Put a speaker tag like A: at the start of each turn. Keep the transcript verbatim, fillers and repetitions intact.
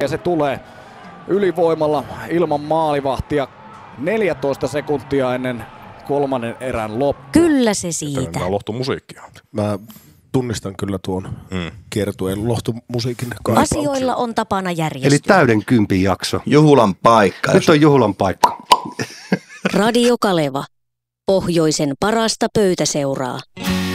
A: jälkeen se tulee ylivoimalla ilman maalivahtia neljätoista sekuntia ennen kolmannen erän loppu.
B: Kyllä se siitä.
C: Tämä on lohtumusiikkia.
D: Mä tunnistan kyllä tuon mm. kiertueen lohtumusiikin.
B: Asioilla on tapana järjestyä.
E: Eli täyden kympin jakso.
F: Juhulan paikka.
E: Nyt on juhulan paikka.
B: Radio Kaleva. Pohjoisen parasta pöytäseuraa.